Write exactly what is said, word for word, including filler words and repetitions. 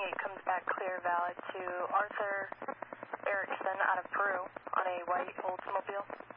eight comes back clear, valid to Arthur Erickson out of Peru on a white Oldsmobile.